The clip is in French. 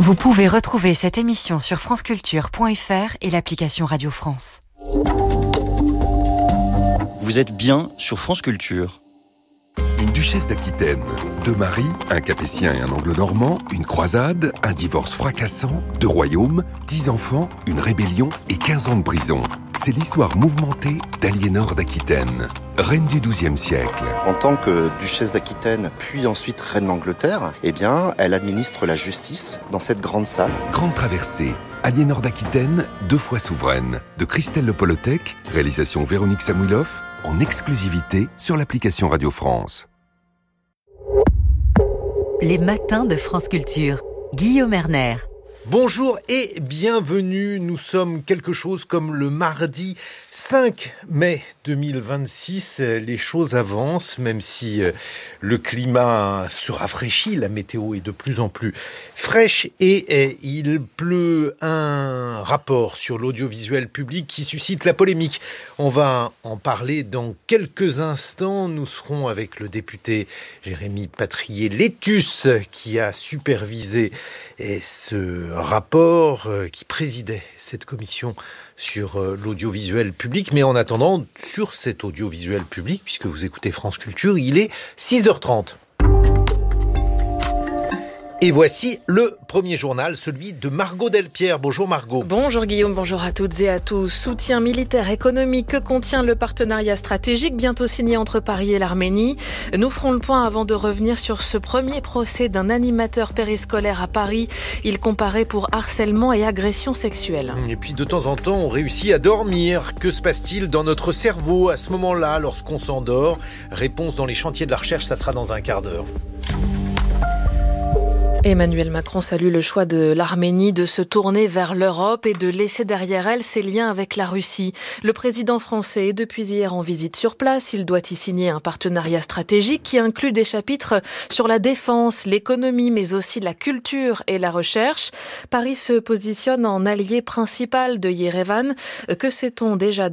Vous pouvez retrouver cette émission sur franceculture.fr et l'application Radio France. Vous êtes bien sur France Culture. Une duchesse d'Aquitaine, deux maris, un capétien et un anglo-normand, une croisade, un divorce fracassant, 2 royaumes, 10 enfants, une rébellion et 15 ans de prison. C'est l'histoire mouvementée d'Aliénor d'Aquitaine, reine du XIIe siècle. En tant que duchesse d'Aquitaine, puis ensuite reine d'Angleterre, elle administre la justice dans cette grande salle. Grande traversée, Aliénor d'Aquitaine, 2 fois souveraine, de Christelle Le Polotec, réalisation Véronique Samouilov, en exclusivité sur l'application Radio France. Les matins de France Culture. Guillaume Erner. Bonjour et bienvenue, nous sommes quelque chose comme le mardi 5 mai 2026, les choses avancent même si le climat se rafraîchit, la météo est de plus en plus fraîche et il pleut. Un rapport sur l'audiovisuel public qui suscite la polémique. On va en parler dans quelques instants, nous serons avec le député Jérémy Patrier-Létus qui a supervisé ce rapport, qui présidait cette commission sur l'audiovisuel public. Mais en attendant, sur cet audiovisuel public, puisque vous écoutez France Culture, il est 6h30. Et voici le premier journal, celui de Margot Delpierre. Bonjour Margot. Bonjour Guillaume, bonjour à toutes et à tous. Soutien militaire économique que contient le partenariat stratégique bientôt signé entre Paris et l'Arménie. Nous ferons le point avant de revenir sur ce premier procès d'un animateur périscolaire à Paris. Il comparait pour harcèlement et agression sexuelle. Et puis de temps en temps, on réussit à dormir. Que se passe-t-il dans notre cerveau à ce moment-là, lorsqu'on s'endort ? Réponse dans les chantiers de la recherche, ça sera dans un quart d'heure. Emmanuel Macron salue le choix de l'Arménie de se tourner vers l'Europe et de laisser derrière elle ses liens avec la Russie. Le président français est depuis hier en visite sur place. Il doit y signer un partenariat stratégique qui inclut des chapitres sur la défense, l'économie, mais aussi la culture et la recherche. Paris se positionne en allié principal de Yerevan. Que sait-on déjà